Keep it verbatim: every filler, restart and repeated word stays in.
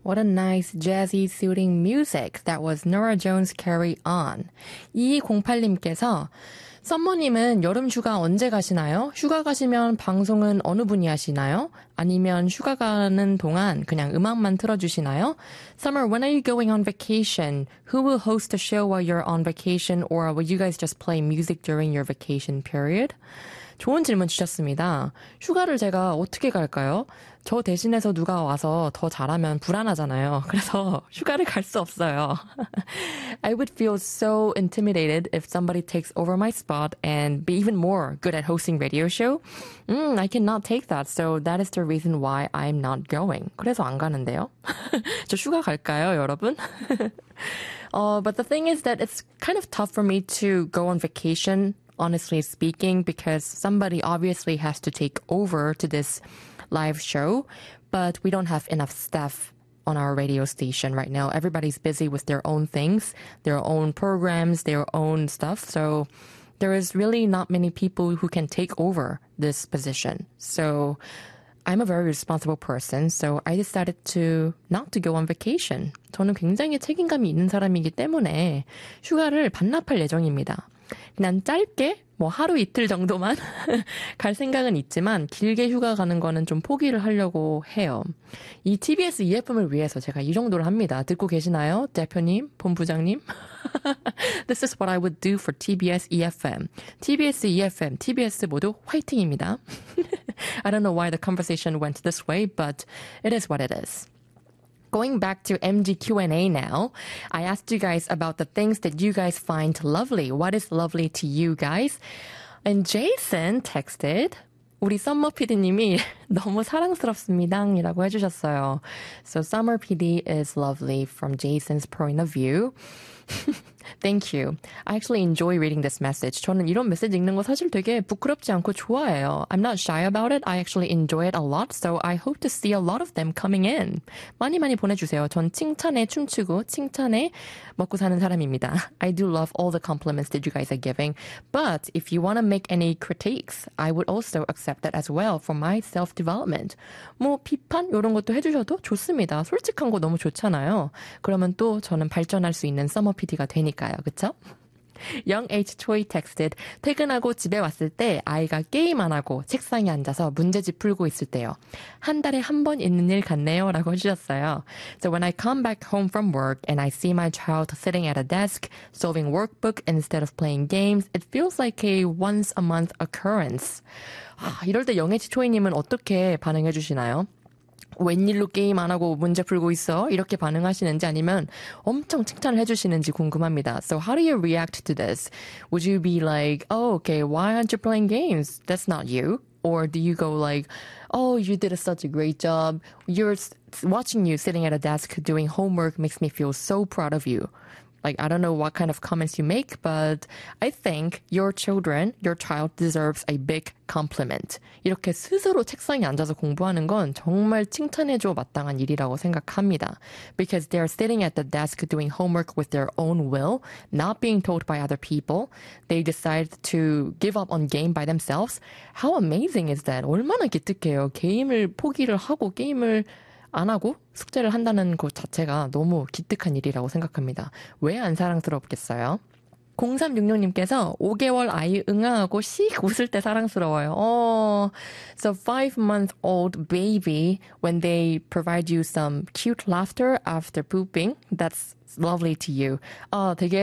What a nice jazzy soothing music. That was Norah Jones' Carry On. 이이공팔님께서 썸머님은 여름 휴가 언제 가시나요? 휴가 가시면 방송은 어느 분이 하시나요? 아니면 휴가 가는 동안 그냥 음악만 틀어주시나요? Summer, when are you going on vacation? Who will host the show while you're on vacation? Or will you guys just play music during your vacation period? 좋은 질문 주셨습니다. 휴가를 제가 어떻게 갈까요? 저 대신해서 누가 와서 더 잘하면 불안하잖아요. 그래서 휴가를 갈 수 없어요. I would feel so intimidated if somebody takes over my spot and be even more good at hosting radio show. Mm, I cannot take that. So that is the reason why I'm not going. 그래서 안 가는데요. 저 휴가 갈까요, 여러분? uh, but the thing is that it's kind of tough for me to go on vacation, honestly speaking, because somebody obviously has to take over to this live show, but we don't have enough staff on our radio station right now. Everybody's busy with their own things, their own programs, their own stuff. So there is really not many people who can take over this position. So I'm a very responsible person, so I decided to not to go on vacation. 저는 굉장히 책임감이 있는 사람이기 때문에 휴가를 반납할 예정입니다. 그냥 짧게 뭐 하루 이틀 정도만 갈 생각은 있지만 길게 휴가 가는 거는 좀 포기를 하려고 해요. 이 티비에스 이에프엠을 위해서 제가 이 정도를 합니다. 듣고 계시나요? 대표님, 본부장님? This is what I would do for 티비에스 이에프엠. 티비에스 이에프엠, 티비에스 모두 화이팅입니다. I don't know why the conversation went this way, but it is what it is. Going back to M G Q and A now, I asked you guys about the things that you guys find lovely. What is lovely to you guys? And Jason texted, 우리 썸머 피디님이 너무 사랑스럽습니다 이라고 해주셨어요. So Summer P D is lovely from Jason's point of view. Thank you. I actually enjoy reading this message. 저는 이런 메시지 읽는 거 사실 되게 부끄럽지 않고 좋아해요. I'm not shy about it. I actually enjoy it a lot. So I hope to see a lot of them coming in. 많이 많이 보내주세요. 전 칭찬에 춤추고 칭찬에 먹고 사는 사람입니다. I do love all the compliments that you guys are giving. But if you want to make any critiques, I would also accept that as well for my self-development. 뭐 비판 이런 것도 해주셔도 좋습니다. 솔직한 거 너무 좋잖아요. 그러면 또 저는 발전할 수 있는 서머 피디가 되니까요. 그쵸? Young H Choi texted, 퇴근하고 집에 왔을 때 아이가 게임 안 하고 책상에 앉아서 문제집 풀고 있을 때요. 한 달에 한 번 있는 일 같네요 라고 해주셨어요. So when I come back home from work and I see my child sitting at a desk solving workbook instead of playing games, it feels like a once a month occurrence. 아, 이럴 때 Young H Choi님은 어떻게 반응해 주시나요? 웬일로 게임 안 하고 문제 풀고 있어? 이렇게 반응하시는지 아니면 엄청 칭찬을 해주시는지 궁금합니다. So how do you react to this? Would you be like, oh, okay, why aren't you playing games? That's not you. Or do you go like, oh, you did such a great job. You're watching you sitting at a desk doing homework makes me feel so proud of you. Like, I don't know what kind of comments you make, but I think your children, your child deserves a big compliment. 이렇게 스스로 책상에 앉아서 공부하는 건 정말 칭찬해줘 마땅한 일이라고 생각합니다. Because they're sitting at the desk doing homework with their own will, not being told by other people. They decide to give up on game by themselves. How amazing is that? 얼마나 기특해요. 게임을 포기를 하고 게임을 안 하고 숙제를 한다는 것 자체가 너무 기특한 일이라고 생각합니다. 왜 안 사랑스럽겠어요? 공삼육육님께서 오 개월 아이 응아하고 씩 웃을 때 사랑스러워요. Oh, so five month old baby, when they provide you some cute laughter after pooping, that's lovely to you. 아, 되게